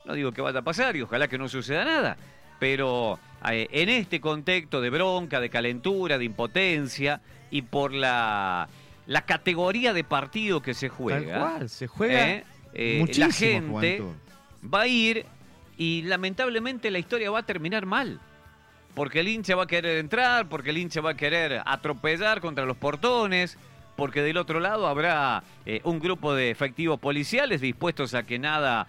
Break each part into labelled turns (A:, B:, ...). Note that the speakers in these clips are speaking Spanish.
A: No digo que vaya a pasar y ojalá que no suceda nada, pero en este contexto de bronca, de calentura, de impotencia y por la categoría de partido que se juega.
B: Tal cual, se juega muchísimo
A: la gente
B: Juventud.
A: va a ir y lamentablemente la historia va a terminar mal. Porque el hincha va a querer entrar, porque el hincha va a querer atropellar contra los portones, porque del otro lado habrá un grupo de efectivos policiales dispuestos a que nada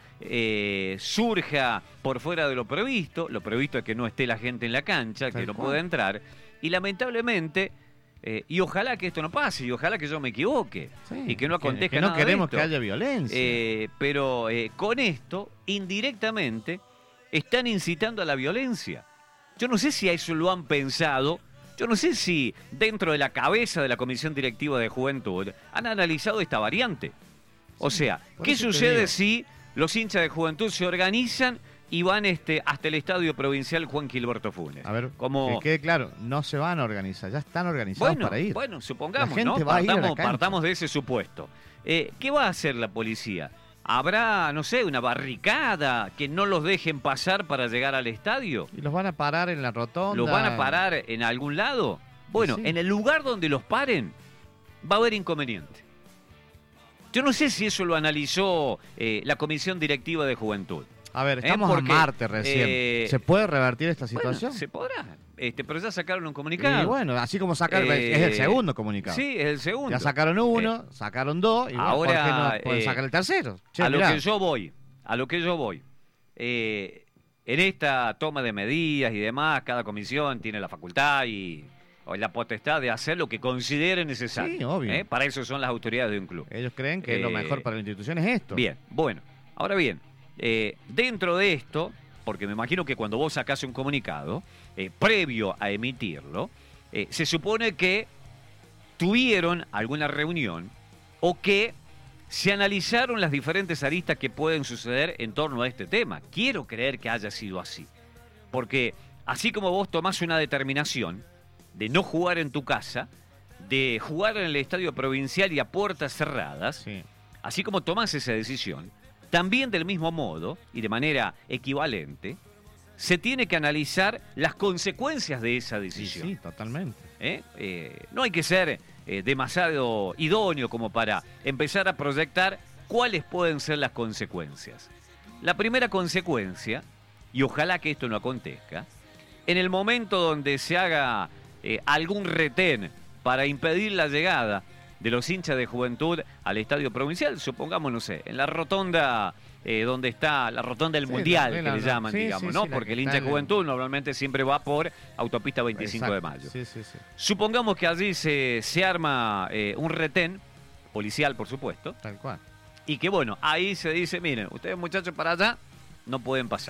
A: surja por fuera de lo previsto es que no esté la gente en la cancha, que no pueda entrar, y lamentablemente, y ojalá que esto no pase, y ojalá que yo me equivoque, y que no acontezca
B: que no
A: nada
B: queremos
A: de esto.
B: que haya violencia.
A: Pero con esto, indirectamente, están incitando a la violencia. Yo no sé si a eso lo han pensado. Yo no sé si dentro de la cabeza de la Comisión Directiva de Juventud han analizado esta variante. O sea, ¿qué sucede si los hinchas de Juventud se organizan y van hasta el Estadio Provincial Juan Gilberto Funes?
B: A ver,
A: como...
B: que quede claro, no se van a organizar, ya están organizados para ir.
A: Bueno, supongamos,
B: la gente
A: ¿no?
B: Va a ir a la cancha.
A: Partamos de ese supuesto. ¿Qué va a hacer la policía? ¿Habrá, no sé, una barricada que no los dejen pasar para llegar al estadio?
B: ¿Y los van a parar en la rotonda?
A: ¿Los van a parar en algún lado? Bueno, en el lugar donde los paren va a haber inconveniente. Yo no sé si eso lo analizó la Comisión Directiva de Juventud.
B: A ver, estamos a martes recién. ¿Se puede revertir esta situación?
A: Bueno, se podrá. Pero ya sacaron un comunicado.
B: Y bueno, así como sacaron, es el segundo comunicado.
A: Sí, es el segundo.
B: Ya sacaron uno, sacaron dos, y
A: ahora,
B: ¿por qué no pueden sacar el tercero? Che,
A: a lo que yo voy. En esta toma de medidas y demás, cada comisión tiene la facultad o la potestad de hacer lo que considere necesario.
B: Sí, obvio.
A: Para eso son las autoridades de un club.
B: Ellos creen que lo mejor para la institución es esto.
A: Bien, bueno. Ahora bien, dentro de esto, porque me imagino que cuando vos sacás un comunicado, previo a emitirlo, se supone que tuvieron alguna reunión o que se analizaron las diferentes aristas que pueden suceder en torno a este tema. Quiero creer que haya sido así. Porque así como vos tomás una determinación de no jugar en tu casa, de jugar en el estadio provincial y a puertas cerradas,
B: sí,
A: así como tomás esa decisión, también del mismo modo y de manera equivalente, se tiene que analizar las consecuencias de esa decisión.
B: Sí, totalmente.
A: No hay que ser demasiado idóneo como para empezar a proyectar cuáles pueden ser las consecuencias. La primera consecuencia, y ojalá que esto no acontezca, en el momento donde se haga algún retén para impedir la llegada de los hinchas de Juventud al estadio provincial, supongamos, no sé, en la rotonda donde está la rotonda del Mundial, que le llaman, digamos, ¿no? Porque el hincha de Juventud normalmente siempre va por autopista 25 de Mayo.
B: Sí.
A: Supongamos que allí se arma un retén, policial por supuesto.
B: Tal cual.
A: Y que bueno, ahí se dice, miren, ustedes muchachos para allá no pueden pasar.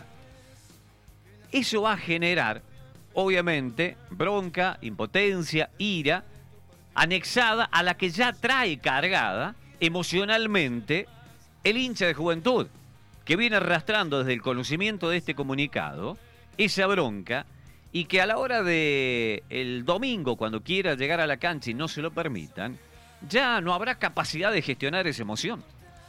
A: Eso va a generar, obviamente, bronca, impotencia, ira, anexada a la que ya trae cargada emocionalmente el hincha de Juventud, que viene arrastrando desde el conocimiento de este comunicado esa bronca, y que a la hora de el domingo, cuando quiera llegar a la cancha y no se lo permitan, ya no habrá capacidad de gestionar esa emoción.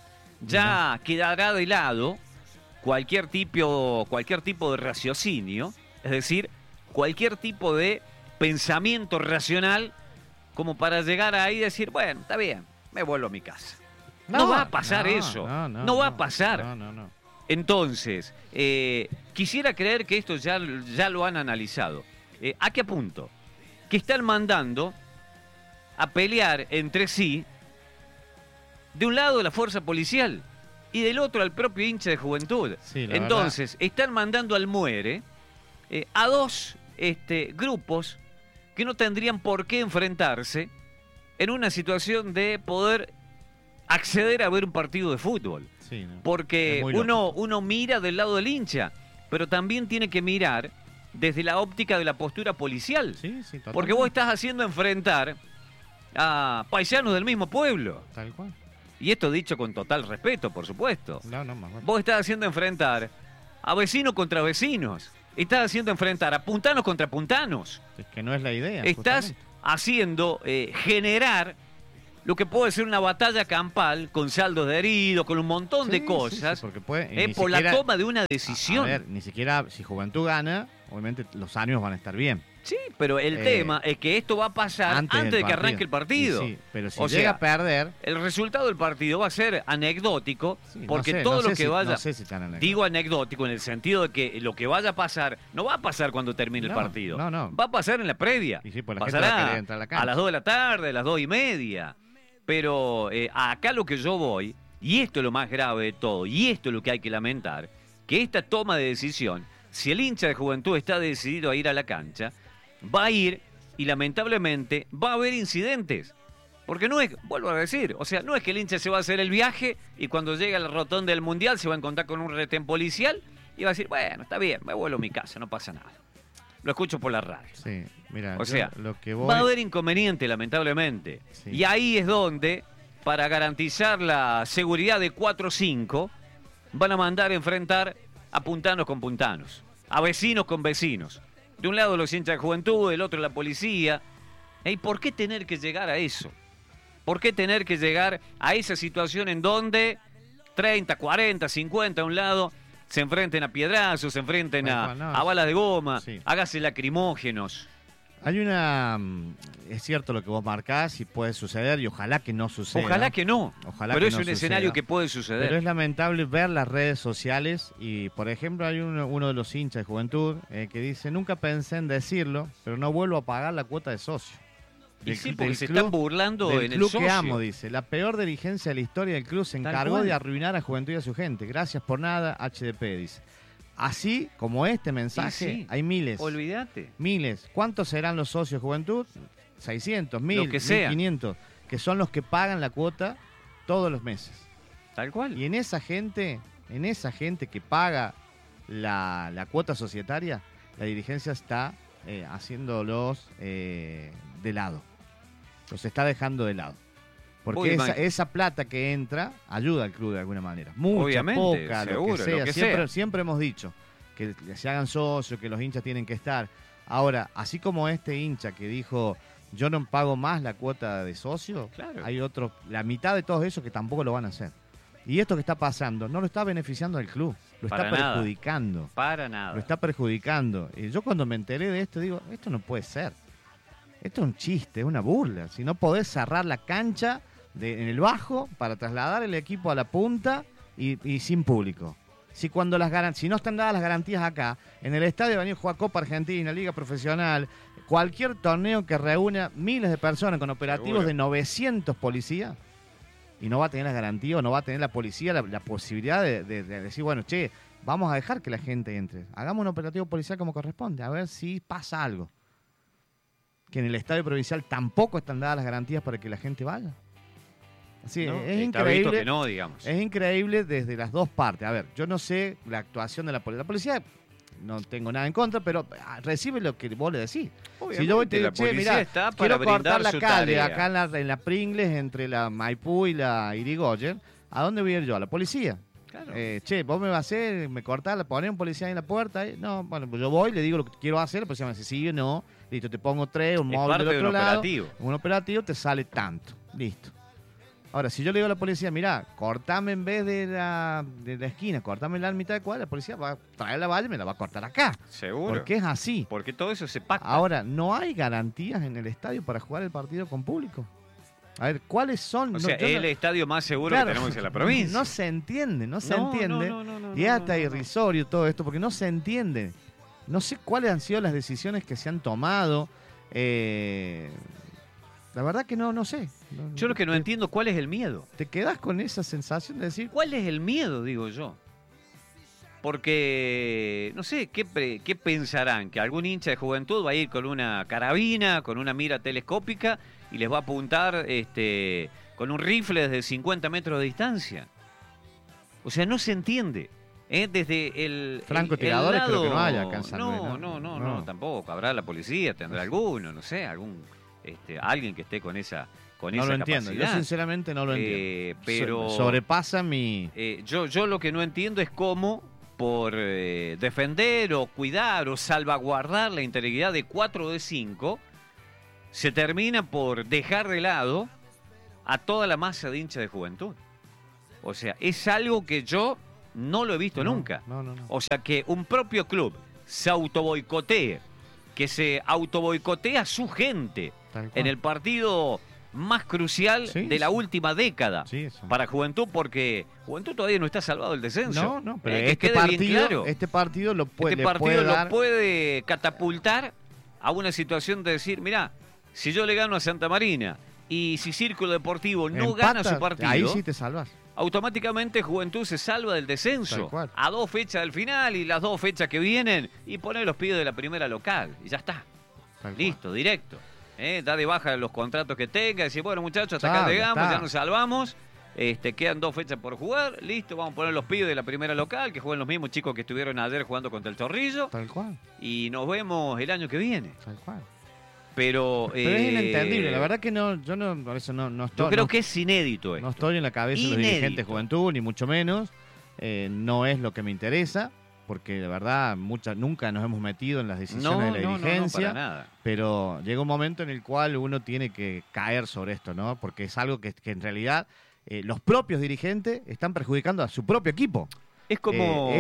A: Ya quedará de lado cualquier tipo de raciocinio, es decir, cualquier tipo de pensamiento racional como para llegar ahí y decir, bueno, está bien, me vuelvo a mi casa. No va a pasar eso. No va a pasar.
B: No.
A: Entonces, quisiera creer que esto ya lo han analizado. ¿A qué punto? Que están mandando a pelear entre sí, de un lado la fuerza policial y del otro al propio hincha de Juventud.
B: Sí,
A: entonces, están mandando al muere a dos grupos que no tendrían por qué enfrentarse en una situación de poder acceder a ver un partido de fútbol.
B: Sí, no.
A: Porque uno mira del lado del hincha, pero también tiene que mirar desde la óptica de la postura policial.
B: Sí,
A: porque vos estás haciendo enfrentar a paisanos del mismo pueblo.
B: Tal cual.
A: Y esto dicho con total respeto, por supuesto.
B: No, más bueno.
A: Vos estás haciendo enfrentar a vecinos contra vecinos. Estás haciendo enfrentar a puntanos contra puntanos.
B: Es que no es la idea.
A: Estás haciendo generar lo que puede ser una batalla campal con saldos de heridos, con un montón de cosas,
B: porque puede,
A: por la toma de una decisión.
B: A ver, ni siquiera si Juventud gana, obviamente los ánimos van a estar bien.
A: Sí, pero el tema es que esto va a pasar antes de que arranque el partido.
B: Sí, pero si llega a perder...
A: El resultado del partido va a ser anecdótico, porque todo lo que vaya...
B: No sé si tan anecdótico.
A: Digo anecdótico en el sentido de que lo que vaya a pasar, no va a pasar cuando termine el partido. No. Va a pasar en la previa.
B: Y sí, pues la
A: pasará
B: gente va a querer entrar a la cancha.
A: A las 2 de la tarde, a las 2:30. Pero acá lo que yo voy, y esto es lo más grave de todo, y esto es lo que hay que lamentar, que esta toma de decisión, si el hincha de Juventud está decidido a ir a la cancha, va a ir y lamentablemente va a haber incidentes. Porque no es, vuelvo a decir, o sea, no es que el hincha se va a hacer el viaje y cuando llegue a la rotonda del Mundial se va a encontrar con un retén policial y va a decir, bueno, está bien, me vuelvo a mi casa, no pasa nada. Lo escucho por la radio.
B: Sí, mira,
A: o sea,
B: lo que voy...
A: va a haber inconveniente, lamentablemente. Sí. Y ahí es donde, para garantizar la seguridad de 4 o 5, van a mandar a enfrentar a puntanos con puntanos, a vecinos con vecinos. De un lado los hinchas de Juventud, del otro la policía. ¿Y por qué tener que llegar a eso? ¿Por qué tener que llegar a esa situación en donde 30, 40, 50 a un lado se enfrenten a piedrazos, se enfrenten a balas de goma, hágase lacrimógenos?
B: Hay una... Es cierto lo que vos marcás y puede suceder y ojalá que no suceda.
A: Ojalá que no, pero es un escenario que puede suceder.
B: Pero es lamentable ver las redes sociales y, por ejemplo, hay uno de los hinchas de Juventud que dice, nunca pensé en decirlo, pero no vuelvo a pagar la cuota de socio.
A: Y sí, porque se están burlando en el
B: club
A: socio.
B: Que amo, dice. La peor dirigencia de la historia del club se encargó de arruinar a Juventud y a su gente. Gracias por nada, HDP, dice. Así como este mensaje, hay miles.
A: Olvídate.
B: Miles. ¿Cuántos serán los socios de Juventud? 600, 1000, 1500. Que son los que pagan la cuota todos los meses.
A: Tal cual.
B: Y en esa gente que paga la cuota societaria, la dirigencia está haciéndolos de lado. Los está dejando de lado. Porque esa plata que entra ayuda al club de alguna manera. Mucha, obviamente, poca, seguro, lo que sea. Siempre hemos dicho que se hagan socios, que los hinchas tienen que estar. Ahora, así como este hincha que dijo, yo no pago más la cuota de socio, claro, hay otros, la mitad de todos esos que tampoco lo van a hacer. Y esto que está pasando no lo está beneficiando al club, lo está perjudicando.
A: Para nada.
B: Lo está perjudicando. Y yo cuando me enteré de esto digo, esto no puede ser. Esto es un chiste, es una burla. Si no podés cerrar la cancha en el bajo para trasladar el equipo a la punta y sin público. Si no están dadas las garantías acá, en el estadio van a ir a jugar Copa Argentina, Liga Profesional, cualquier torneo que reúna miles de personas con operativos de 900 policías, y no va a tener las garantías o no va a tener la policía la posibilidad de decir, bueno, che, vamos a dejar que la gente entre. Hagamos un operativo policial como corresponde, a ver si pasa algo. Que en el estadio provincial tampoco están dadas las garantías para que la gente vaya. Así, no, es increíble.
A: Que no, digamos.
B: Es increíble desde las dos partes. A ver, yo no sé la actuación de la policía. La policía no tengo nada en contra, pero recibe lo que vos le decís.
A: Obviamente,
B: si yo voy y te digo, che, mirá, quiero cortar la calle
A: tarea
B: acá en la Pringles, entre la Maipú y la Irigoyen, ¿a dónde voy a ir yo? A la policía.
A: Claro.
B: Che, vos me vas a hacer, me cortás, poner un policía ahí en la puerta. No, bueno, pues yo voy, le digo lo que quiero hacer, la policía me dice sí o no. Listo, te pongo 3, un móvil del otro lado. Un operativo te sale tanto. Listo. Ahora, si yo le digo a la policía, mirá, cortame en vez de la esquina, cortame la mitad de cuadra, la policía va a traer la valla y me la va a cortar acá.
A: Seguro.
B: Porque es así.
A: Porque todo eso se pacta.
B: Ahora, no hay garantías en el estadio para jugar el partido con público. A ver, ¿cuáles son?
A: O sea, el estadio más seguro que tenemos en la provincia.
B: No se entiende. No, y es hasta irrisorio todo esto, porque no se entiende. No sé cuáles han sido las decisiones que se han tomado. La verdad que no sé.
A: Yo lo que no entiendo, ¿cuál es el miedo?
B: Te quedás con esa sensación de decir...
A: ¿Cuál es el miedo, digo yo? Porque, no sé, ¿qué pensarán? ¿Que algún hincha de Juventud va a ir con una carabina, con una mira telescópica y les va a apuntar con un rifle desde 50 metros de distancia? O sea, no se entiende. Desde el
B: francotiradores creo que no haya acá en San Luis.
A: No, tampoco. Habrá la policía, tendrá alguno, no sé, alguien que esté con esa capacidad.
B: No lo entiendo, yo sinceramente no lo entiendo.
A: Pero
B: sobrepasa mi...
A: Yo lo que no entiendo es cómo por defender o cuidar o salvaguardar la integridad de 4 de 5 se termina por dejar de lado a toda la masa de hinchas de Juventud. O sea, es algo que yo no lo he visto nunca.
B: No.
A: O sea, que un propio club se autoboicotee, que se autoboicotea a su gente
B: Tal cual.
A: en el partido más crucial de la última década para Juventud, porque Juventud todavía no está salvado del descenso.
B: No, pero
A: que quede bien claro.
B: Este partido lo puede,
A: lo puede catapultar a una situación de decir, mirá, si yo le gano a Santa Marina y si Círculo Deportivo no gana su partido,
B: ahí sí te salvas.
A: Automáticamente Juventud se salva del descenso a 2 fechas del final y las 2 fechas que vienen y pone los pies de la primera local y ya está. Listo, directo. Da de baja los contratos que tenga, decir, bueno muchachos, hasta acá llegamos, ya nos salvamos, quedan 2 fechas por jugar, listo, vamos a poner los pibes de la primera local, que jueguen los mismos chicos que estuvieron ayer jugando contra el Chorrillo.
B: Tal cual.
A: Y nos vemos el año que viene.
B: Tal cual.
A: Pero
B: es inentendible, la verdad que yo no, por eso no estoy.
A: Yo creo que es inédito esto.
B: No estoy en la cabeza de los dirigentes de Juventud, ni mucho menos. No es lo que me interesa, porque de verdad nunca nos hemos metido en las decisiones de la dirigencia.
A: No, para nada.
B: Pero llega un momento en el cual uno tiene que caer sobre esto, ¿no? Porque es algo que en realidad los propios dirigentes están perjudicando a su propio equipo.
A: Es como...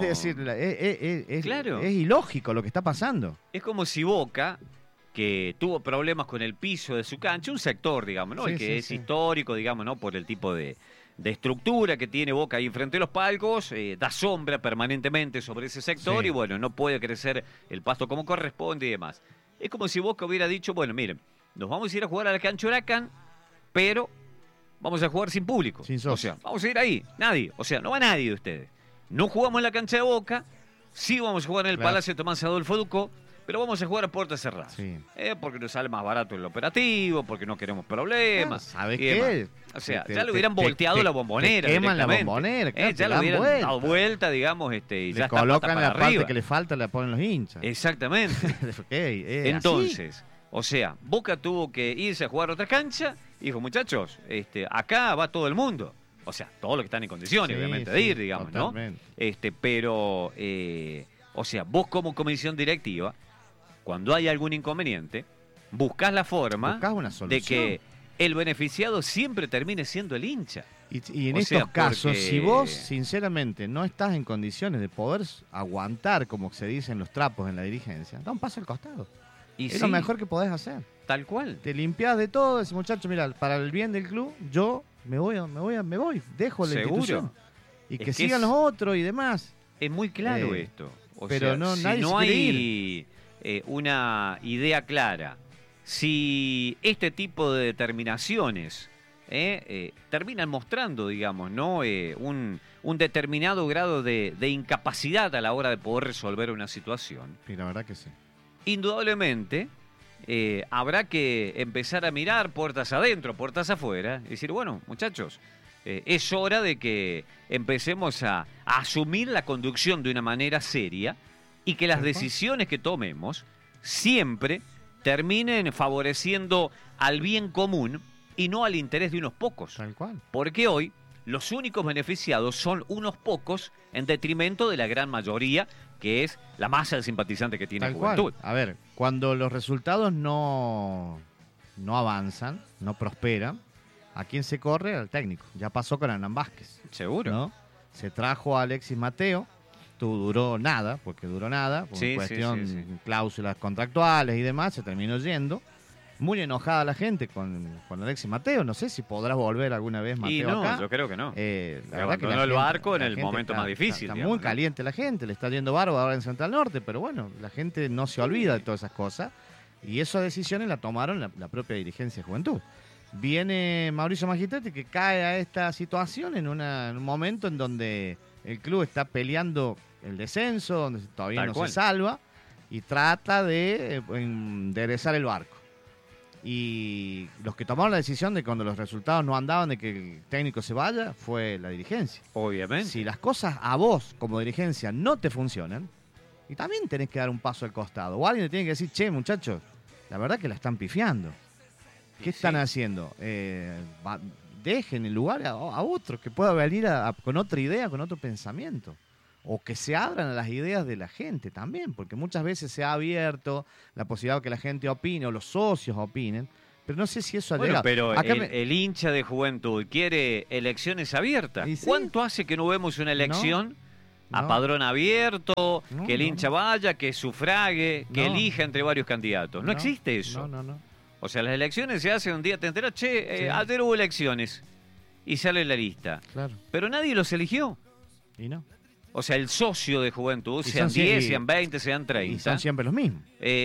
B: Claro. Es ilógico lo que está pasando.
A: Es como si Boca, que tuvo problemas con el piso de su cancha, un sector, digamos, ¿no? El que es histórico, digamos, ¿no? Por el tipo de estructura que tiene Boca ahí frente a los palcos, da sombra permanentemente sobre ese sector y bueno, no puede crecer el pasto como corresponde y demás. Es como si Boca hubiera dicho, bueno, miren, nos vamos a ir a jugar a la cancha Huracán, pero vamos a jugar sin público.
B: Sin socios.
A: O sea, vamos a ir ahí, nadie, o sea, no va nadie de ustedes. No jugamos en la cancha de Boca, sí vamos a jugar en el Palacio Tomás Adolfo Ducó, pero vamos a jugar a puertas cerradas. Sí. Porque nos sale más barato el operativo, porque no queremos problemas.
B: ¿Sabes qué?
A: O sea, ya le hubieran volteado la bombonera.
B: Queman la bombonera.
A: Ya le hubieran dado vuelta, digamos, y ya está
B: colocan la
A: arriba.
B: parte que le falta, la ponen los hinchas.
A: Exactamente. Entonces, o sea, Boca tuvo que irse a jugar a otra cancha y dijo, muchachos, acá va todo el mundo. O sea, todos los que están en condiciones, obviamente, de ir, digamos, totalmente. ¿No? Pero, o sea, vos como comisión directiva, cuando hay algún inconveniente, buscás la forma de que el beneficiado siempre termine siendo el hincha.
B: Y en estos casos, si vos sinceramente no estás en condiciones de poder aguantar, como se dicen los trapos en la dirigencia, da un paso al costado. Es lo mejor que podés hacer.
A: Tal cual.
B: Te limpiás de todo, decís, muchacho, mira, para el bien del club, yo me voy, dejo la institución. Y que sigan los otros y demás.
A: Es muy claro esto.
B: Pero nadie
A: no
B: se quiere
A: hay una idea clara, si este tipo de determinaciones terminan mostrando, digamos, ¿no? un determinado grado de incapacidad a la hora de poder resolver una situación.
B: Sí, la verdad que sí.
A: Indudablemente habrá que empezar a mirar puertas adentro, puertas afuera, y decir, bueno, muchachos, es hora de que empecemos a asumir la conducción de una manera seria y que las decisiones que tomemos siempre terminen favoreciendo al bien común y no al interés de unos pocos.
B: Tal cual.
A: Porque hoy los únicos beneficiados son unos pocos en detrimento de la gran mayoría, que es la masa de simpatizantes que tiene Juventud.
B: A ver, cuando los resultados no avanzan, no prosperan, ¿a quién se corre? Al técnico. Ya pasó con Hernán Vázquez.
A: Seguro.
B: ¿No? Se trajo a Alexis Mateo. Duró nada, por cuestión cláusulas contractuales y demás, se terminó yendo. Muy enojada la gente con Alexis Mateo. No sé si podrás volver alguna vez Mateo acá.
A: Yo creo que no.
B: La verdad que
A: el barco en el momento más difícil.
B: Está muy caliente la gente, le está yendo bárbaro ahora en Central Norte, pero bueno, la gente no se olvida de todas esas cosas. Y esas decisiones las tomaron la propia dirigencia de Juventud. Viene Mauricio Magistrati, que cae a esta situación en un momento en donde el club está peleando el descenso, donde todavía se salva, y trata de enderezar el barco. Y los que tomaron la decisión de cuando los resultados no andaban de que el técnico se vaya, fue la dirigencia.
A: Obviamente.
B: Si las cosas a vos, como dirigencia, no te funcionan, y también tenés que dar un paso al costado. O alguien te tiene que decir, che, muchachos, la verdad que la están pifiando. ¿Qué están haciendo? Dejen el lugar a otros que pueda venir con otra idea, con otro pensamiento. O que se abran a las ideas de la gente también, porque muchas veces se ha abierto la posibilidad de que la gente opine o los socios opinen, Pero no sé si eso ha
A: Bueno,
B: llegado.
A: pero
B: Acá
A: el hincha de Juventud quiere elecciones abiertas.
B: ¿Y sí?
A: ¿Cuánto hace que no vemos una elección a
B: no.
A: padrón abierto,
B: No,
A: que el
B: no,
A: hincha
B: no.
A: vaya, que sufrague, que
B: No.
A: elija entre varios candidatos? No existe eso.
B: No.
A: O sea, las elecciones se hacen un día, te enteras, che,
B: Sí.
A: ayer hubo elecciones y sale la lista.
B: Claro.
A: Pero nadie los eligió.
B: Y no.
A: O sea, el socio de Juventud,
B: Y
A: sean
B: son
A: 10,
B: cien-
A: sean 20, sean
B: Y
A: 30,
B: son siempre los mismos.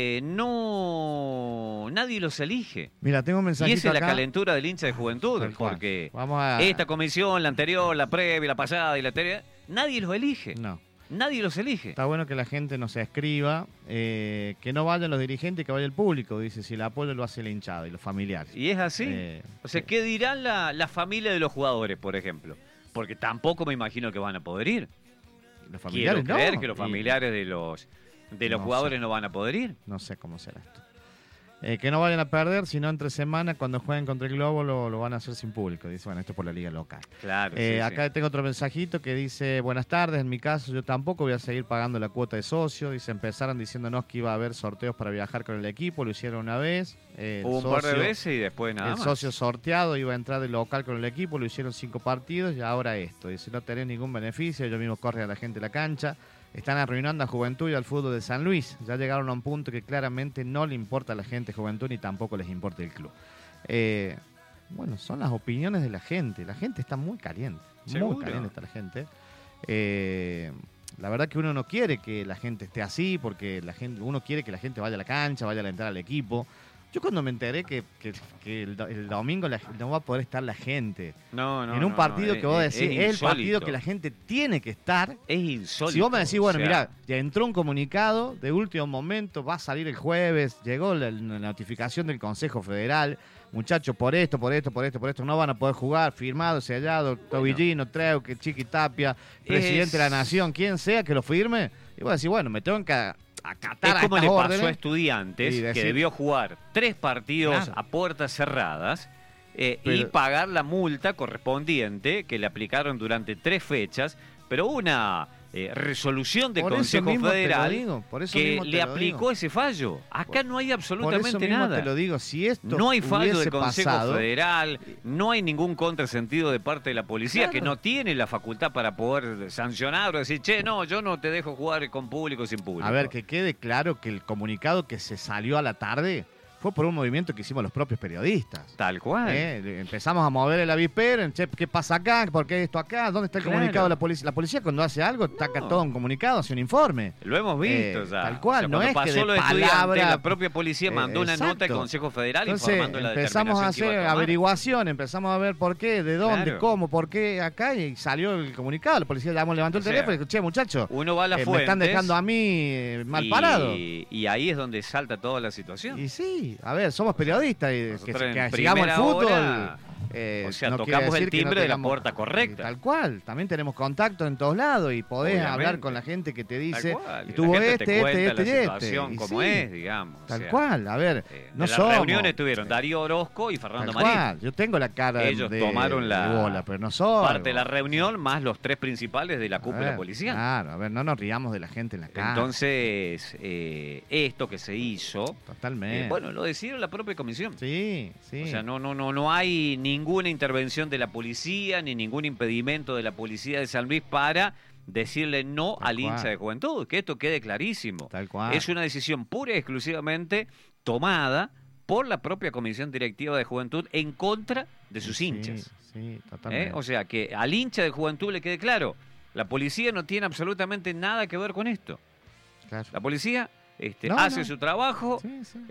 A: nadie los elige.
B: Mira, tengo un
A: Y
B: mensajito
A: esa es la
B: acá.
A: calentura del hincha de Juventud,
B: Tal cual.
A: porque
B: Vamos a...
A: esta comisión, la anterior, la previa, la pasada y la anterior, nadie los elige.
B: No.
A: Nadie los elige.
B: Está bueno que la gente no se escriba, que no vayan los dirigentes y que vaya el público. Dice, si el apoyo lo hace la hinchada y los familiares.
A: Y es así. O sea, ¿qué dirán la familia de los jugadores, por ejemplo? Porque tampoco me imagino que van a poder ir.
B: Los
A: Quiero
B: familiares
A: creer
B: no.
A: que los
B: Y
A: familiares de los
B: No
A: jugadores
B: sé.
A: no van a poder ir.
B: no sé cómo será esto. Que no vayan a perder, sino entre semana, cuando jueguen contra el Globo, lo van a hacer sin público. Dice, bueno, esto es por la liga local.
A: Claro. sí,
B: Acá
A: sí.
B: tengo otro mensajito que dice, buenas tardes, en mi caso yo tampoco voy a seguir pagando la cuota de socio. Dice, empezaron diciéndonos que iba a haber sorteos para viajar con el equipo, lo hicieron una vez. El
A: Hubo un par de
B: socio-
A: veces y después nada
B: El
A: más.
B: socio sorteado iba a entrar de local con el equipo, lo hicieron 5 partidos y ahora esto. Dice, no tenés ningún beneficio, ellos mismos corren a la gente de la cancha. Están arruinando a Juventud y al fútbol de San Luis. Ya llegaron a un punto que claramente no le importa a la gente Juventud ni tampoco les importa el club. Bueno, son las opiniones de la gente. La gente está muy caliente.
A: ¿Seguro?
B: Muy caliente está la gente. La verdad que uno no quiere que la gente esté así porque uno quiere que la gente vaya a la cancha, vaya a entrar al equipo. Yo cuando me enteré que el domingo no va a poder estar la gente
A: No,
B: en un partido que vos decís, es el partido
A: insólito.
B: que la gente tiene que estar.
A: Es insólito.
B: Si vos me decís, bueno,
A: o sea,
B: mirá, ya entró un comunicado de último momento, va a salir el jueves, llegó la notificación del Consejo Federal, muchachos, por esto, no van a poder jugar, firmado, sellado, Tobillino, Treuque, Chiqui Tapia, presidente de la Nación, quien sea que lo firme, y vos decís, bueno, me tengo que acatar
A: es como
B: a
A: le
B: estas
A: pasó a
B: órdenes.
A: Estudiantes,
B: Y
A: que
B: decir-
A: debió jugar 3 partidos
B: Claro.
A: a puertas cerradas y
B: Pero-
A: pagar la multa correspondiente que le aplicaron durante 3 fechas, pero una resolución del
B: Por eso
A: Consejo
B: mismo te lo
A: Federal
B: digo, por eso
A: que
B: mismo te
A: le
B: lo
A: aplicó
B: digo.
A: ese fallo. Acá no hay
B: Por eso
A: absolutamente
B: mismo
A: nada.
B: te lo digo, si esto
A: No hay fallo
B: hubiese
A: del Consejo
B: pasado,
A: Federal, no hay ningún contrasentido de parte de la policía
B: Claro.
A: que no tiene la facultad para poder sancionar o decir, che, no, yo no te dejo jugar con público o sin público.
B: a ver, que quede claro que el comunicado que se salió a la tarde fue por un movimiento que hicimos los propios periodistas.
A: Tal cual.
B: Empezamos a mover el avispero, che, ¿qué pasa acá? ¿Por qué esto acá? ¿Dónde está el
A: Claro.
B: comunicado de la policía? La policía cuando hace algo, taca todo un comunicado, hace un informe.
A: Lo hemos visto ya.
B: Tal cual,
A: O sea,
B: no
A: cuando
B: es que
A: pasó
B: de
A: lo de estudiantes,
B: palabra-
A: la propia policía mandó una nota al
B: exacto.
A: Consejo Federal
B: Entonces
A: informando de la
B: empezamos a
A: determinación que
B: hacer
A: iba a tomar.
B: averiguación, empezamos a ver por qué, de dónde,
A: Claro.
B: cómo, por qué acá y salió el comunicado. La policía levantó el
A: O sea,
B: teléfono y dijo, che, muchachos,
A: Uno va a las
B: me
A: fuentes
B: están dejando a mí mal parado.
A: y ahí es donde salta toda la situación.
B: Y sí, a ver, somos periodistas y
A: Nosotros en
B: que sigamos el
A: primera
B: fútbol.
A: hora, o sea,
B: no quiere
A: tocamos el
B: decir que no
A: timbre de la
B: tengamos-
A: puerta correcta.
B: Tal cual, también tenemos contacto en todos lados y podés
A: Obviamente.
B: hablar con la gente que te dice,
A: Tal cual. Y la
B: tuvo
A: gente
B: este,
A: te cuenta
B: este
A: la
B: y este.
A: situación
B: Y
A: como
B: sí,
A: es, digamos. o
B: Tal
A: sea,
B: cual, a ver, no
A: de las
B: somos.
A: reuniones estuvieron Darío Orozco y Fernando
B: Tal
A: Marín.
B: cual, yo tengo la cara
A: Ellos
B: de,
A: tomaron
B: de bola, pero no soy.
A: parte de la reunión, más los 3 principales de la cúpula policial.
B: Claro, a ver, no nos riamos de la gente en la calle.
A: Entonces, esto que se hizo,
B: Totalmente.
A: bueno, lo decidió la propia comisión.
B: Sí, sí.
A: O sea, no hay ninguna intervención de la policía ni ningún impedimento de la policía de San Luis para decirle no
B: Tal
A: al
B: cual.
A: hincha de Juventud, que esto quede clarísimo.
B: Tal cual.
A: Es una decisión pura y exclusivamente tomada por la propia comisión directiva de Juventud en contra de sus
B: Sí,
A: hinchas.
B: Sí, totalmente.
A: O sea, que al hincha de Juventud le quede claro, la policía no tiene absolutamente nada que ver con esto.
B: Claro.
A: La policía
B: No,
A: hace
B: no.
A: su trabajo,
B: Sí, sí.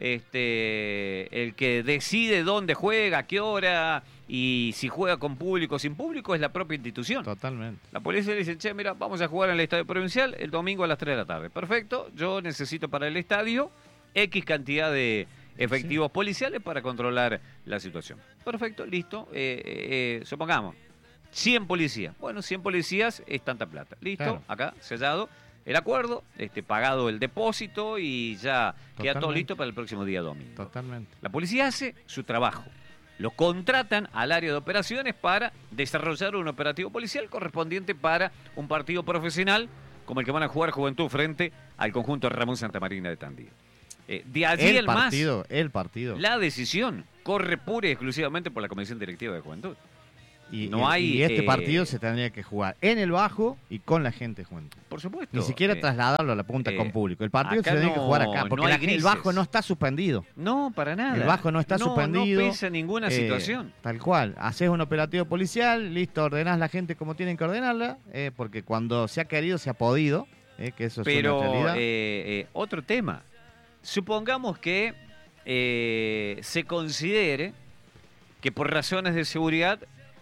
A: el que decide dónde juega, a qué hora y si juega con público o sin público es la propia institución.
B: Totalmente.
A: La policía le dice, che, mira, vamos a jugar en el estadio provincial el domingo a las 3 de la tarde. Perfecto, yo necesito para el estadio X cantidad de efectivos policiales para controlar la situación. Perfecto, listo. Supongamos, 100 policías. Bueno, 100 policías es tanta plata. Listo,
B: Claro.
A: acá, sellado el acuerdo, pagado el depósito y ya queda todo
B: Totalmente.
A: listo para el próximo día domingo.
B: Totalmente.
A: La policía hace su trabajo. Lo contratan al área de operaciones para desarrollar un operativo policial correspondiente para un partido profesional como el que van a jugar Juventud frente al conjunto Ramón Santamarina de Tandil. De allí el más,
B: el partido.
A: la decisión corre pura y exclusivamente por la Comisión Directiva de Juventud.
B: Y,
A: no hay,
B: y este partido se tendría que jugar en el Bajo y con la gente junto.
A: Por supuesto.
B: Ni siquiera trasladarlo a la punta con público. El partido se tendría que jugar acá, porque el Bajo no está suspendido.
A: No, para nada.
B: El Bajo no está suspendido.
A: No pesa ninguna situación.
B: Tal cual. Haces un operativo policial, listo, ordenás la gente como tienen que ordenarla, porque cuando se ha querido, se ha podido, que eso es una realidad.
A: Pero otro tema. Supongamos que se considere que por razones de seguridad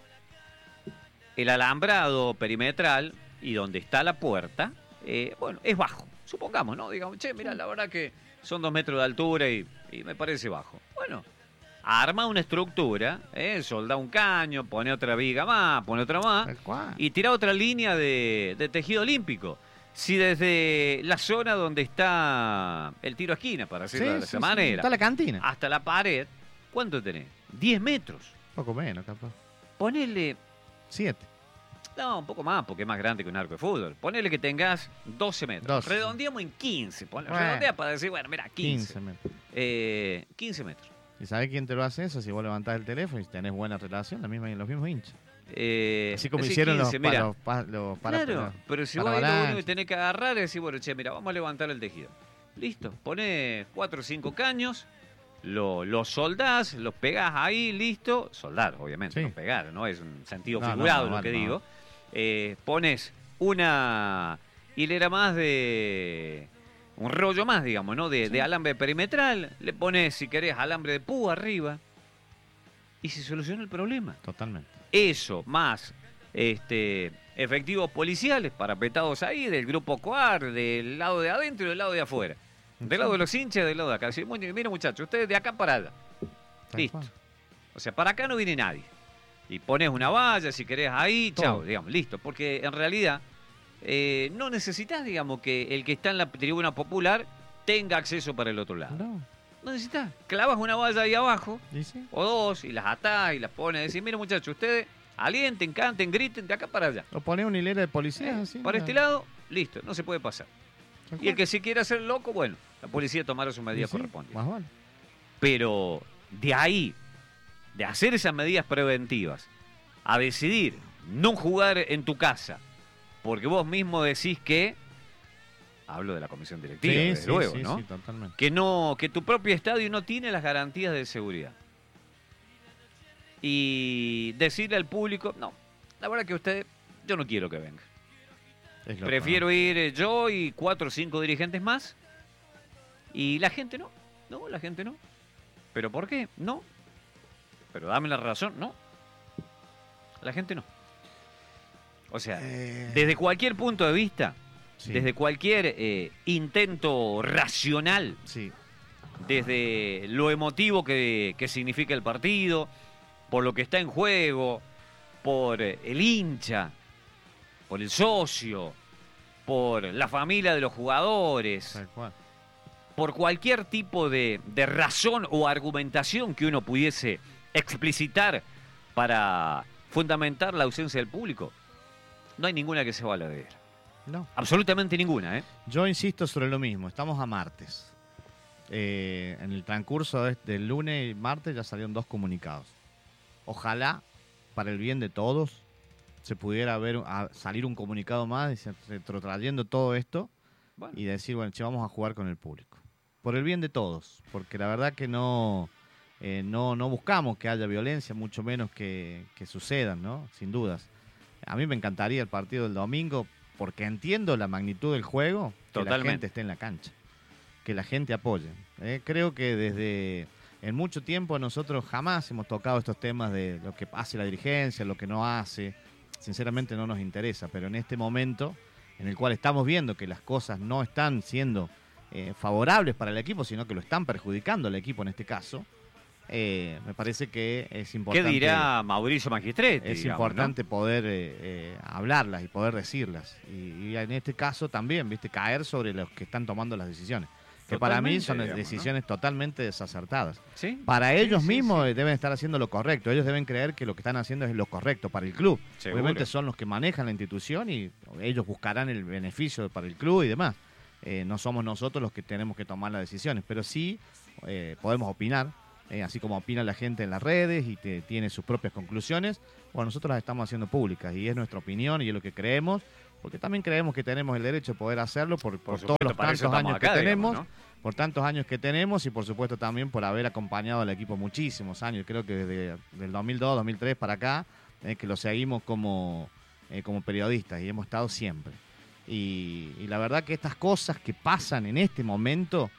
A: el alambrado perimetral y donde está la puerta, bueno, es bajo. Supongamos, ¿no? Digamos, che, mira, la verdad que son 2 metros de altura y me parece bajo. Bueno, arma una estructura, solda un caño, pone otra viga más, pone otra más y tira otra línea de tejido olímpico. Si desde la zona donde está el tiro a esquina, para decirlo de esa manera,
B: está la cantina,
A: hasta la pared, ¿cuánto tenés? 10 metros.
B: Poco menos, capaz.
A: Ponele
B: 7.
A: No, un poco más, porque es más grande que un arco de fútbol. Ponele que tengas 12 metros.
B: 12.
A: Redondeamos en 15. Redondea para decir, bueno, mira, 15.
B: 15 metros.
A: 15 metros.
B: ¿Y sabés quién te lo hace eso? Si vos levantás el teléfono y tenés buena relación, los mismos hinchas. Así como hicieron 15, los para
A: claro, pero si vos ahí lo único que tenés que agarrar es decir, bueno, che, mira, vamos a levantar el tejido. Listo, ponés 4 o 5 caños, los soldás, los pegás ahí, listo. Soldar, obviamente, no pegar, no es un sentido figurado lo que digo. Pones una hilera más un rollo más, digamos, ¿no? De alambre perimetral, le pones, si querés, alambre de púa arriba y se soluciona el problema.
B: Totalmente.
A: Eso, más efectivos policiales parapetados ahí, del grupo COAR, del lado de adentro y del lado de afuera. Del lado de los hinchas, del lado de acá. Mira, muchachos, ustedes de acá para allá. Listo. O sea, para acá no viene nadie. Y pones una valla, si querés, ahí, chao, digamos, listo. Porque en realidad no necesitas, digamos, que el que está en la tribuna popular tenga acceso para el otro lado. No necesitas. Clavas una valla ahí abajo, o 2, y las atás y las pones. Decís, mira, muchachos, ustedes alienten, canten, griten de acá para allá.
B: O pones una hilera de policías así.
A: Para este lado, listo, no se puede pasar. Y el que se quiera hacer loco, bueno, la policía tomará sus medidas correspondientes.
B: Más vale.
A: Pero de ahí, de hacer esas medidas preventivas, a decidir no jugar en tu casa, porque vos mismo decís que, hablo de la comisión directiva, desde luego, ¿no?
B: Sí, totalmente.
A: Que tu propio estadio no tiene las garantías de seguridad. Y decirle al público, no, la verdad que yo no quiero que venga. Prefiero ir yo y 4 o 5 dirigentes más. Y la gente no. No, la gente no. ¿Pero por qué? No. Pero dame la razón. No. La gente no. O sea, desde cualquier punto de vista, desde cualquier intento racional, desde lo emotivo que significa el partido, por lo que está en juego, por el hincha, por el socio, por la familia de los jugadores, por cualquier tipo de razón o argumentación que uno pudiese explicitar para fundamentar la ausencia del público, no hay ninguna que se valga de él.
B: No.
A: Absolutamente ninguna, ¿eh?
B: Yo insisto sobre lo mismo, estamos a martes. En el transcurso del lunes y martes ya salieron 2 comunicados. Ojalá, para el bien de todos, se pudiera salir un comunicado más retrotrayendo todo esto y decir, bueno, vamos a jugar con el público. Por el bien de todos, porque la verdad que no buscamos que haya violencia, mucho menos que sucedan, ¿no? Sin dudas. A mí me encantaría el partido del domingo porque entiendo la magnitud del juego, que la gente esté en la cancha, que la gente apoye. Creo que en mucho tiempo nosotros jamás hemos tocado estos temas de lo que hace la dirigencia, lo que no hace. Sinceramente no nos interesa, pero en este momento en el cual estamos viendo que las cosas no están siendo favorables para el equipo, sino que lo están perjudicando al equipo en este caso, me parece que es importante.
A: ¿Qué dirá Mauricio Magistretti?
B: Es importante, ¿no?, poder hablarlas y poder decirlas. Y en este caso también, viste, caer sobre los que están tomando las decisiones. Que para mí son decisiones totalmente desacertadas.
A: ¿Sí?
B: Para ellos mismos deben estar haciendo lo correcto. Ellos deben creer que lo que están haciendo es lo correcto para el club.
A: ¿Seguro?
B: Obviamente son los que manejan la institución y ellos buscarán el beneficio para el club y demás. no somos nosotros los que tenemos que tomar las decisiones, pero sí podemos opinar, así como opina la gente en las redes y tiene sus propias conclusiones. Bueno, nosotros las estamos haciendo públicas y es nuestra opinión y es lo que creemos, porque también creemos que tenemos el derecho de poder hacerlo por todos los tantos años que tenemos,
A: ¿no?
B: por tantos años que tenemos y por supuesto también por haber acompañado al equipo muchísimos años. Creo que desde el 2002, 2003 para acá, que lo seguimos como periodistas y hemos estado siempre. Y la verdad que estas cosas que pasan en este momento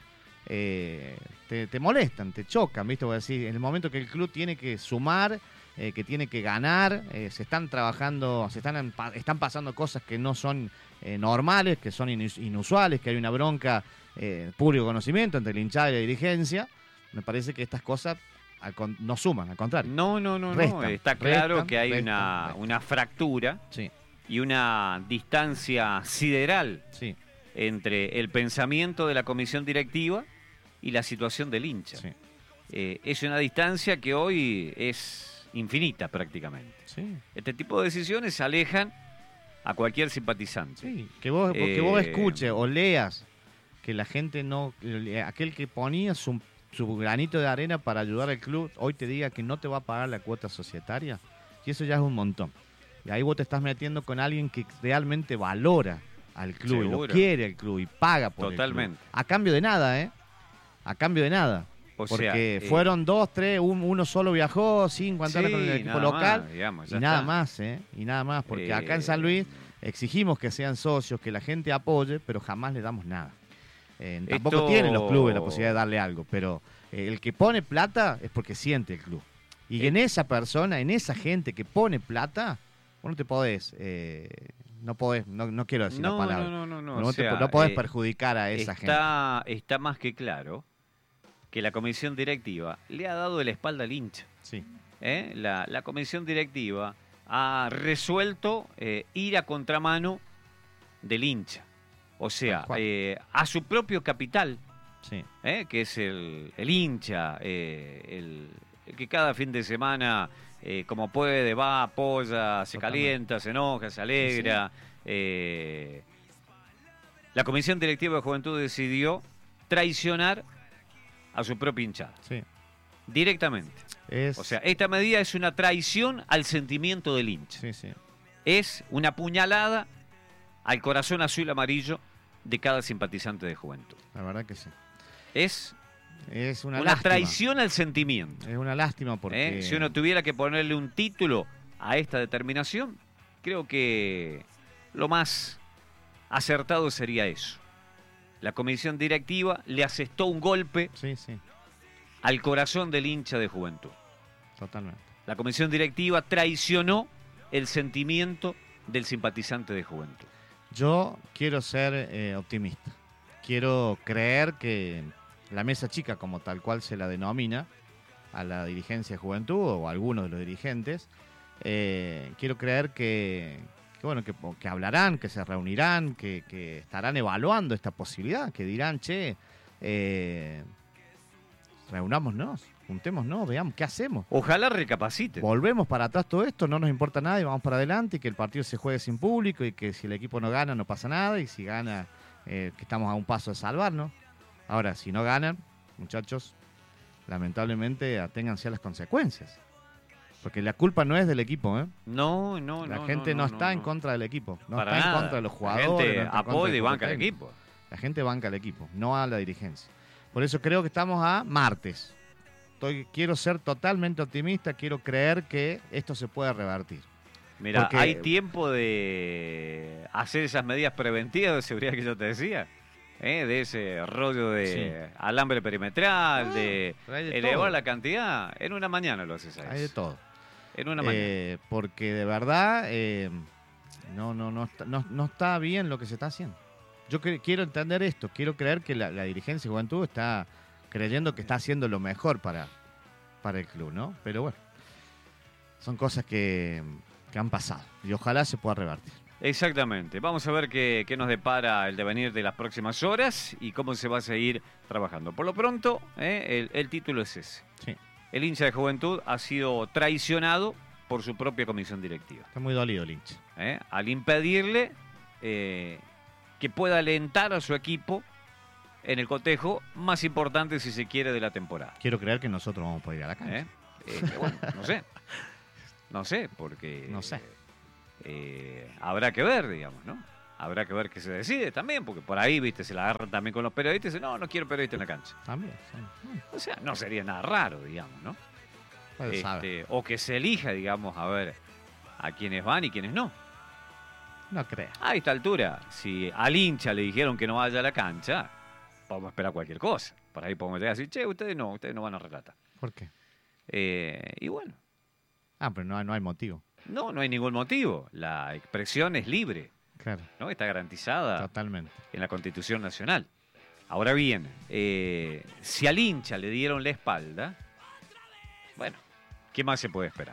B: te molestan, te chocan, ¿viste? Voy a decir, en el momento que el club tiene que sumar, que tiene que ganar, se están trabajando, están pasando cosas que no son normales, que son inusuales, que hay una bronca, público conocimiento entre la hinchada y la dirigencia. Me parece que estas cosas no suman, al contrario.
A: No.
B: Restan,
A: Está claro
B: restan,
A: que hay
B: restan.
A: una fractura
B: Sí,
A: y una distancia sideral
B: sí,
A: entre el pensamiento de la comisión directiva y la situación del hincha.
B: sí.
A: Es una distancia que hoy es infinita prácticamente.
B: Sí.
A: Este tipo de decisiones alejan a cualquier simpatizante.
B: Sí, que vos escuches o leas que la gente no, aquel que ponía su granito de arena para ayudar al club, hoy te diga que no te va a pagar la cuota societaria, y eso ya es un montón. Y ahí vos te estás metiendo con alguien que realmente valora al club, y lo quiere al club y paga por
A: Totalmente.
B: el club. A cambio de nada, ¿eh? A cambio de nada. Porque fueron 2, 3, uno solo viajó sin contar con el equipo local
A: más, digamos,
B: y nada más, y nada más, porque acá en San Luis exigimos que sean socios, que la gente apoye, pero jamás le damos nada. Tampoco tienen los clubes la posibilidad de darle algo, pero el que pone plata es porque siente el club. Y en esa persona, en esa gente que pone plata, vos no te podés, no quiero decir la palabra, no podés perjudicar a esa gente.
A: Está más que claro que la comisión directiva le ha dado la espalda al hincha.
B: Sí.
A: La comisión directiva ha resuelto ir a contramano del hincha. O sea, a su propio capital,
B: sí.
A: Que es el hincha, el que cada fin de semana, como puede, va, apoya, se calienta, se enoja, se alegra. Sí. La comisión directiva de Juventud decidió traicionar a su propia hinchada.
B: Sí.
A: Directamente. O sea, esta medida es una traición al sentimiento del hincha.
B: Sí, sí.
A: Es una puñalada al corazón azul y amarillo de cada simpatizante de Juventud.
B: La verdad que sí.
A: Es
B: una
A: traición al sentimiento.
B: Es una lástima porque...
A: Si uno tuviera que ponerle un título a esta determinación, creo que lo más acertado sería eso. La comisión directiva le asestó un golpe al corazón del hincha de Juventud.
B: Totalmente.
A: La comisión directiva traicionó el sentimiento del simpatizante de Juventud.
B: Yo quiero ser optimista. Quiero creer que la mesa chica, como tal cual se la denomina, a la dirigencia de Juventud o a algunos de los dirigentes, quiero creer que hablarán, que se reunirán, que estarán evaluando esta posibilidad, que dirán, reunámonos, juntémonos, veamos qué hacemos.
A: Ojalá recapaciten.
B: Volvemos para atrás todo esto, no nos importa nada y vamos para adelante, y que el partido se juegue sin público y que si el equipo no gana no pasa nada, y si gana, que estamos a un paso de salvarnos. Ahora, si no ganan, muchachos, lamentablemente aténganse a las consecuencias. Porque la culpa no es del equipo, ¿eh?
A: No.
B: La gente no está en contra del equipo. No
A: para
B: está
A: nada.
B: en contra de los jugadores.
A: La gente
B: no está
A: apoya y banca al
B: técnico.
A: equipo.
B: La gente banca al equipo, no a la dirigencia. Por eso creo que estamos a martes. Quiero ser totalmente optimista, quiero creer que esto se puede revertir.
A: Mira,
B: Porque
A: hay tiempo de hacer esas medidas preventivas de seguridad que yo te decía. De ese rollo de alambre perimetral, de elevar todo. La cantidad. En una mañana lo haces a
B: Hay de todo.
A: En una mañana.
B: Porque de verdad no está bien lo que se está haciendo. Yo quiero entender esto, quiero creer que la dirigencia de Juventud está creyendo que está haciendo lo mejor para el club, ¿no? Pero bueno, son cosas que han pasado y ojalá se pueda revertir.
A: Exactamente. Vamos a ver qué nos depara el devenir de las próximas horas y cómo se va a seguir trabajando. Por lo pronto, el título es ese.
B: Sí.
A: El hincha de Juventud ha sido traicionado por su propia comisión directiva.
B: Está muy dolido el hincha.
A: Al impedirle que pueda alentar a su equipo en el cotejo más importante, si se quiere, de la temporada.
B: Quiero creer que nosotros vamos a poder ir a la cancha.
A: Bueno, no sé. No sé, porque...
B: No sé.
A: Habrá que ver, digamos, ¿no? Habrá que ver qué se decide también, porque por ahí, viste, se la agarran también con los periodistas y dicen, no quiero periodistas en la cancha.
B: También, sí.
A: O sea, no sería nada raro, digamos, ¿no?
B: Puede saber.
A: O que se elija, digamos, a ver a quiénes van y quiénes no.
B: No creo.
A: A esta altura, si al hincha le dijeron que no vaya a la cancha, podemos esperar cualquier cosa. Por ahí podemos llegar a decir, che, ustedes no van a relatar.
B: ¿Por qué?
A: Y bueno.
B: Pero no hay motivo.
A: No hay ningún motivo. La expresión es libre.
B: Claro.
A: ¿No? Está garantizada
B: Totalmente.
A: en la Constitución Nacional. Ahora bien, si al hincha le dieron la espalda, bueno, ¿qué más se puede esperar?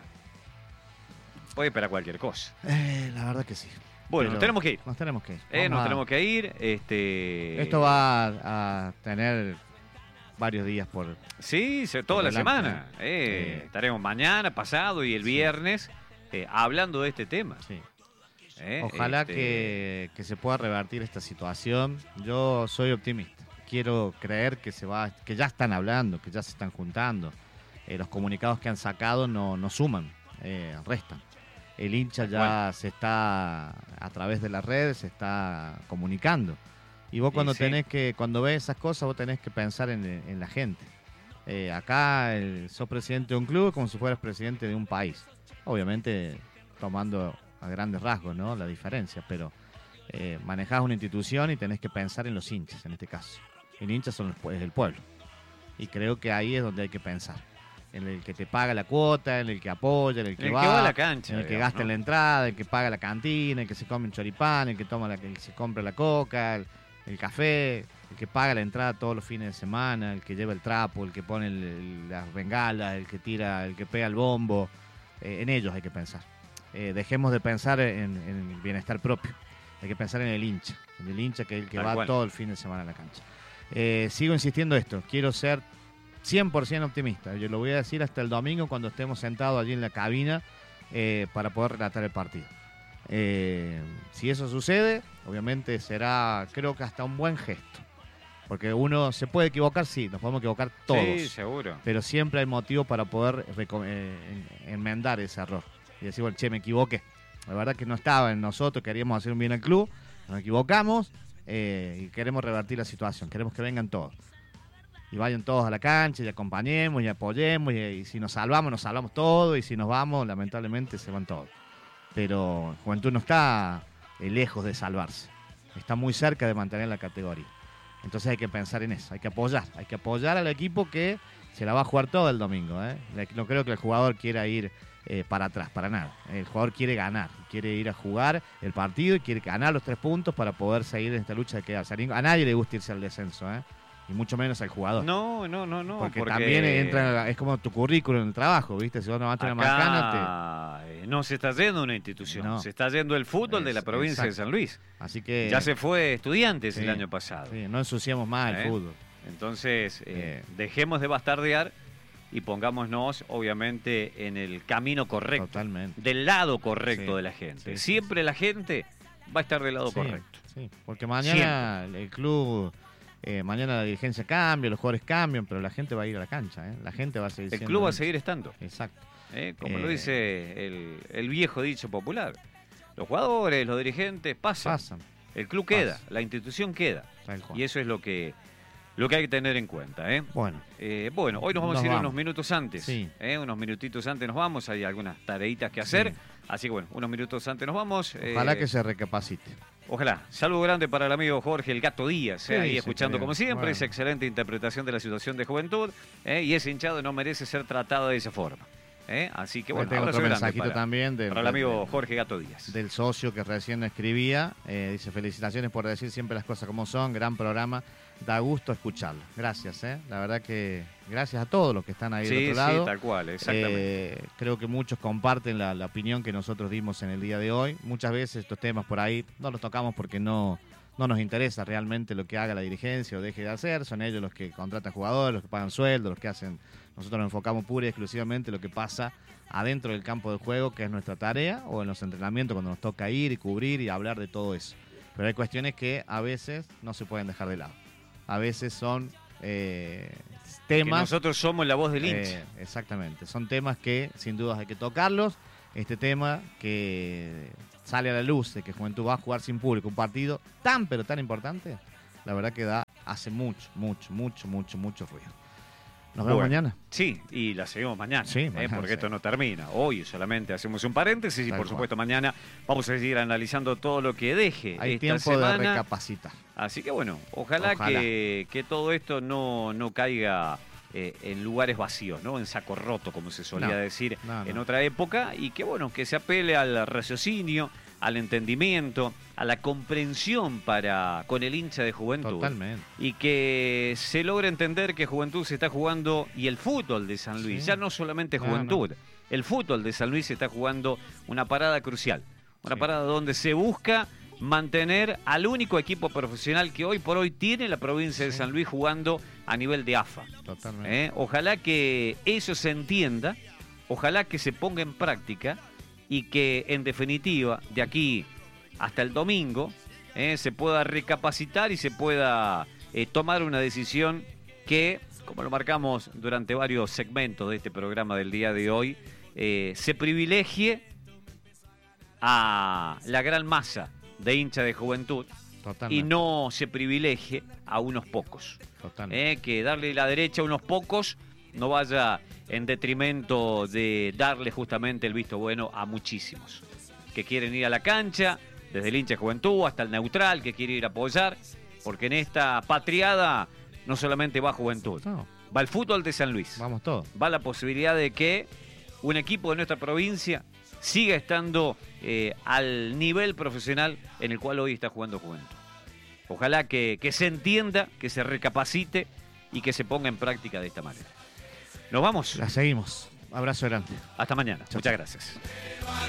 A: Puede esperar cualquier cosa.
B: La verdad que sí.
A: Bueno,
B: Pero
A: nos tenemos que ir.
B: Nos tenemos que ir.
A: Tenemos que ir.
B: Esto va a tener varios días por...
A: Sí, toda la
B: delante,
A: semana. Estaremos mañana, pasado y el viernes hablando de este tema.
B: Sí. Ojalá que se pueda revertir esta situación. Yo soy optimista. Quiero creer que ya están hablando, que ya se están juntando. Los comunicados que han sacado no suman, restan. El hincha ya se está, a través de las redes, se está comunicando. Y vos cuando ves esas cosas, vos tenés que pensar en la gente. Acá sos presidente de un club como si fueras presidente de un país. Obviamente tomando a grandes rasgos, ¿no? La diferencia, pero manejás una institución y tenés que pensar en los hinchas, en este caso. El hincha es el pueblo. Y creo que ahí es donde hay que pensar. En el que te paga la cuota, en el que apoya, en el que va
A: a la cancha,
B: en el que
A: digamos,
B: gasta en la entrada, el que paga la cantina, el que se come un choripán, el que se compra la coca, el café, el que paga la entrada todos los fines de semana, el que lleva el trapo, el que pone las bengalas, el que tira, el que pega el bombo. En ellos hay que pensar. Dejemos de pensar en el bienestar propio. Hay que pensar en el hincha que es el que va todo el fin de semana a la cancha. Sigo insistiendo esto, quiero ser 100% optimista. Yo lo voy a decir hasta el domingo cuando estemos sentados allí en la cabina para poder relatar el partido. Si eso sucede, obviamente será, creo que hasta un buen gesto. Porque uno se puede equivocar, sí, nos podemos equivocar todos.
A: Sí, seguro.
B: Pero siempre hay motivo para poder enmendar ese error. Y decir, bueno, me equivoqué. La verdad que no estaba en nosotros, queríamos hacer un bien al club, nos equivocamos y queremos revertir la situación. Queremos que vengan todos. Y vayan todos a la cancha y acompañemos y apoyemos. Y si nos salvamos todos. Y si nos vamos, lamentablemente se van todos. Pero Juventud no está lejos de salvarse. Está muy cerca de mantener la categoría. Entonces hay que pensar en eso, hay que apoyar al equipo que se la va a jugar todo el domingo. No creo que el jugador quiera ir para atrás, para nada. El jugador quiere ganar, quiere ir a jugar el partido y quiere ganar los 3 puntos para poder seguir en esta lucha de quedarse. A nadie le gusta irse al descenso, y mucho menos al jugador.
A: No.
B: Porque también entra, es como tu currículum en el trabajo, ¿viste? Si vos no vas a una macana,
A: no se está yendo una institución, se está yendo el fútbol de la provincia de San Luis.
B: Así que
A: ya se fue Estudiantes el año pasado.
B: Sí, no ensuciamos más el fútbol.
A: Entonces, dejemos de bastardear y pongámonos, obviamente, en el camino correcto.
B: Totalmente.
A: Del lado correcto de la gente. Siempre la gente va a estar del lado correcto.
B: Sí, porque mañana el club... mañana la dirigencia cambia, los jugadores cambian, pero la gente va a ir a la cancha, la gente va a seguir
A: el club va a seguir estando.
B: Exacto.
A: Como lo dice el viejo dicho popular. Los jugadores, los dirigentes pasan. El club queda, la institución queda. Y eso es lo que hay que tener en cuenta. Bueno, hoy nos vamos a ir unos minutos antes.
B: Sí.
A: Unos minutitos antes nos vamos, hay algunas tareitas que hacer.
B: Sí.
A: Así que bueno, unos minutos antes nos vamos.
B: Ojalá que se recapacite.
A: Ojalá. Saludo grande para el amigo Jorge El Gato Díaz, ahí escuchando como siempre,
B: bueno.
A: esa excelente interpretación de la situación de Juventud, y ese hinchado no merece ser tratado de esa forma. Así que bueno,
B: tengo
A: abrazo
B: otro
A: grande
B: mensajito también
A: para el amigo Jorge Gato Díaz.
B: Del socio que recién escribía, dice felicitaciones por decir siempre las cosas como son, gran programa, da gusto escucharlo. Gracias, la verdad que gracias a todos los que están ahí del otro lado.
A: Sí, tal cual, exactamente.
B: Creo que muchos comparten la opinión que nosotros dimos en el día de hoy. Muchas veces estos temas por ahí no los tocamos porque no nos interesa realmente lo que haga la dirigencia o deje de hacer. Son ellos los que contratan jugadores, los que pagan sueldos, los que hacen. Nosotros nos enfocamos pura y exclusivamente en lo que pasa adentro del campo de juego, que es nuestra tarea, o en los entrenamientos cuando nos toca ir y cubrir y hablar de todo eso. Pero hay cuestiones que a veces no se pueden dejar de lado. A veces son temas...
A: Que nosotros somos la voz del hincha.
B: Exactamente. Son temas que sin dudas hay que tocarlos. Este tema que sale a la luz de que Juventud va a jugar sin público un partido tan pero tan importante, la verdad que hace mucho ruido. Nos vemos mañana.
A: Sí, y la seguimos mañana.
B: Sí, mañana
A: porque
B: sí.
A: esto no termina. Hoy solamente hacemos un paréntesis y por supuesto mañana vamos a seguir analizando todo lo que deje
B: Hay
A: esta
B: tiempo
A: semana.
B: de recapacitar.
A: Así que bueno, ojalá. Que todo esto no caiga en lugares vacíos, ¿no? En saco roto, como se solía decir en otra época, y que bueno, que se apele al raciocinio, al entendimiento, a la comprensión con el hincha de Juventud.
B: Totalmente.
A: Y que se logre entender que Juventud se está jugando, y el fútbol de San Luis, ya no solamente Juventud, el fútbol de San Luis se está jugando una parada crucial, una parada donde se busca mantener al único equipo profesional que hoy por hoy tiene la provincia de San Luis jugando a nivel de AFA.
B: Totalmente.
A: Ojalá que eso se entienda, ojalá que se ponga en práctica y que en definitiva de aquí hasta el domingo se pueda recapacitar y se pueda tomar una decisión que, como lo marcamos durante varios segmentos de este programa del día de hoy, se privilegie a la gran masa de hincha de Juventud. Totalmente. Y no se privilegie a unos pocos. Que darle la derecha a unos pocos no vaya en detrimento de darle justamente el visto bueno a muchísimos que quieren ir a la cancha, desde el hincha de Juventud hasta el neutral que quiere ir a apoyar, porque en esta patriada no solamente va Juventud, va el fútbol de San Luis.
B: Vamos todos.
A: Va la posibilidad de que un equipo de nuestra provincia siga estando al nivel profesional en el cual hoy está jugando Juventud. Ojalá que se entienda, que se recapacite y que se ponga en práctica de esta manera. Nos vamos.
B: La seguimos. Abrazo grande.
A: Hasta mañana.
B: Chau,
A: Muchas gracias.